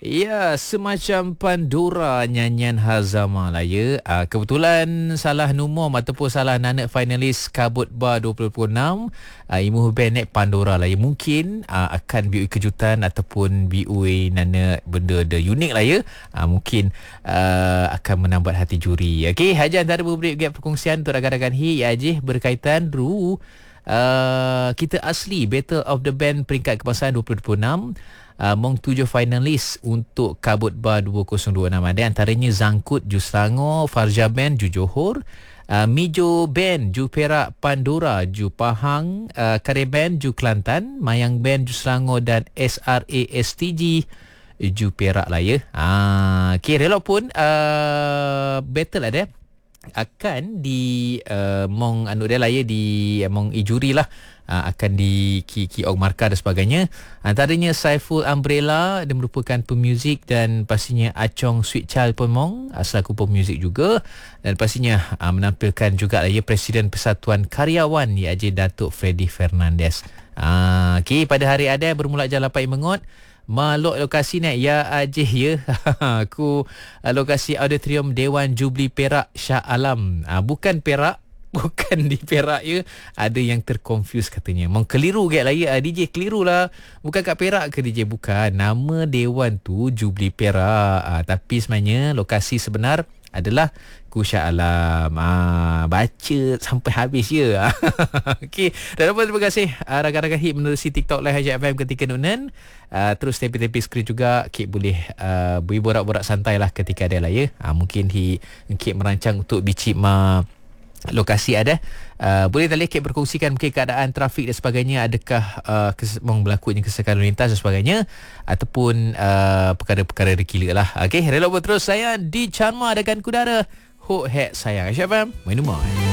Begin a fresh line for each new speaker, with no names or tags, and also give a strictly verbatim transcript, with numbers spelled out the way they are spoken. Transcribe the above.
Ya, semacam Pandora nyanyian Hazama lah ya. Uh, kebetulan salah nombor ataupun salah nanak finalis Kabut Bar dua ribu dua puluh enam. Uh, Imu band naik Pandora lah ya. Mungkin uh, akan B U kejutan ataupun B U nanak benda the unik lah ya. Uh, mungkin uh, akan menambat hati juri. Okey, haja antara beberapa gap perkongsian untuk rakan-rakan hi ya je berkaitan ru uh, kita asli Battle of the Band peringkat kebangsaan dua ribu dua puluh enam. Uh, mong tujuh finalis untuk Kabut Bar dua ribu dua puluh enam ada antaranya Zangkut Ju Selangor, Farja Band Ju Johor, uh, Mijo Band Ju Perak, Pandora Ju Pahang, uh, Kare Band Ju Kelantan, Mayang Band Ju Selangor dan S R A S T G Ju Perak lah ya. Ah, okay, relok pun uh, battle ada akan di uh, mong anu dia lah ya di uh, mong ijuri lah uh, akan di ki ki og markah dan sebagainya. Antaranya Saiful Umbrella, dia merupakan pemuzik, dan pastinya Acong Sweet Child pun mong uh, selaku pemuzik juga, dan pastinya uh, menampilkan juga lah ya Presiden Persatuan Karyawan ya J Datuk Freddy Fernandez. Uh, okay, pada hari ada bermula jam lapan mengot. Malok lokasi ni ya Ajih ya. Aku lokasi auditorium Dewan Jubli Perak Shah Alam. Ha, bukan Perak, bukan di Perak ya. Ada yang terkonfuse katanya. Memang keliru ke lah ya. D J keliru lah. Bukan kat Perak ke D J? Bukan. Nama Dewan tu Jubli Perak. Ha, tapi sebenarnya lokasi sebenar adalah Shah Alam. Ah, baca sampai habis ya. Okey, dan apa terima kasih uh, rakan-rakan hit menerusi TikTok Live Hajat F M ketika nunan. Uh, terus tepi-tepi skrin juga Kik boleh uh, berborak-borak santai lah ketika ada lah ya. Uh, mungkin hi Kik merancang untuk bicip ma lokasi ada. Uh, boleh tali Kik berkongsikan mungkin keadaan trafik dan sebagainya, adakah uh, kes- berlakunya kesesakan lalu lintas dan sebagainya, ataupun uh, perkara-perkara rekila lah. Okey, relok terus saya di Charma dengan Kudara. Hok hek sayang Aisyah F M. Main rumah.